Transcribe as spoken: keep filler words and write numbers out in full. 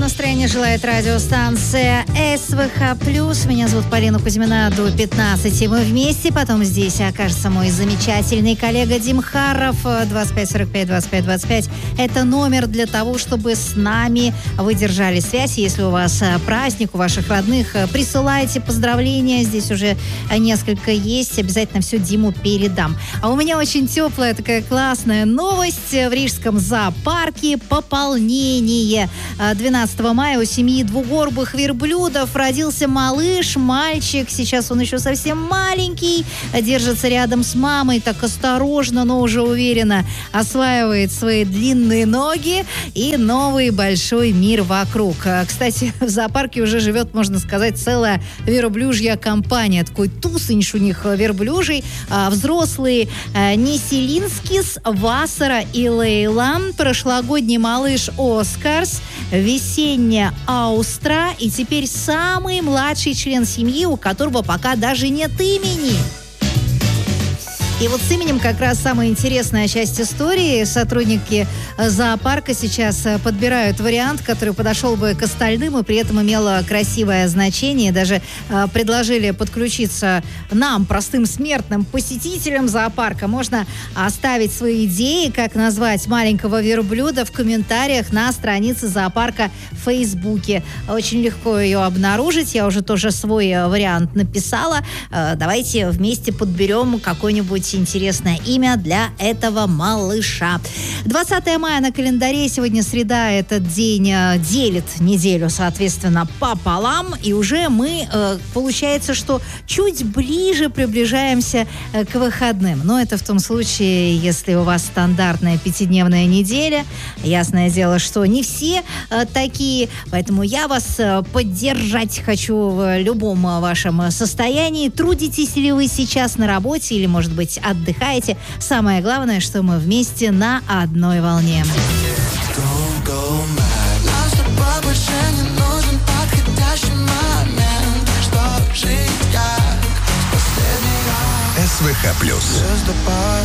настроение желает радиостанция СВХ+. Меня зовут Полина Кузьмина, до пятнадцати мы вместе. Потом здесь окажется мой замечательный коллега Дим Харров. двадцать пять сорок пять двадцать пять двадцать пять. Это номер для того, чтобы с нами вы держали связь. Если у вас праздник, у ваших родных, присылайте поздравления. Здесь уже несколько есть. Обязательно все Диму передам. А у меня очень теплая такая классная новость. В Рижском зоопарке пополнение. двенадцатого мая у семьи двугорбых верблюдов родился малыш, мальчик. Сейчас он еще совсем маленький, держится рядом с мамой, так осторожно, но уже уверенно осваивает свои длинные ноги и новый большой мир вокруг. Кстати, в зоопарке уже живет, можно сказать, целая верблюжья компания. Такой тусыньш у них верблюжий. Взрослые Неселинскис, Васара и Лейла, прошлогодний малыш Оскарс, весенняя Аустра и теперь самый младший член семьи, у которого пока даже нет имени. И вот с именем как раз самая интересная часть истории. Сотрудники зоопарка сейчас подбирают вариант, который подошел бы к остальным и при этом имел красивое значение. Даже предложили подключиться нам, простым смертным посетителям зоопарка. Можно оставить свои идеи, как назвать маленького верблюда, в комментариях на странице зоопарка в Фейсбуке. Очень легко ее обнаружить. Я уже тоже свой вариант написала. Давайте вместе подберем какой-нибудь интересное имя для этого малыша. двадцатого мая на календаре, сегодня среда, этот день э, делит неделю, соответственно, пополам, и уже мы, э, получается, что чуть ближе приближаемся э, к выходным. Но это в том случае, если у вас стандартная пятидневная неделя. Ясное дело, что не все э, такие, поэтому я вас э, поддержать хочу в любом э, вашем состоянии. Трудитесь ли вы сейчас на работе или, может быть, отдыхаете. Самое главное, что мы вместе на одной волне. СВХ плюс.